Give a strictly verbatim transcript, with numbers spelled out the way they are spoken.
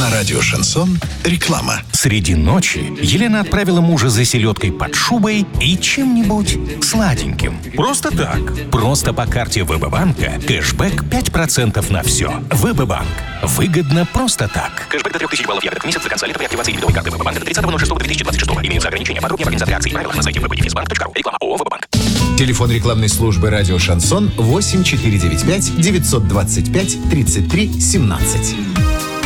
На радио «Шансон» реклама. Среди ночи Елена отправила мужа за селедкой под шубой и чем-нибудь сладеньким. Просто так. Просто по карте ВБ-банка кэшбэк пять процентов на все. ВБ-банк. Выгодно просто так. Кэшбэк до трех тысяч баллов ягод в месяц до конца лета при активации дебетовой карты ВБ-банка до тридцатого ноль шестого две тысячи двадцать шестого. Имеются ограничения. Подробнее в организации акций и правилах на сайте вэ бэ дефис банк точка ру. Реклама ООО «ВБ-банк». Телефон рекламной службы «Радио Шансон» восемь четыре девять пять девятьсот двадцать пять тридцать три семнадцать.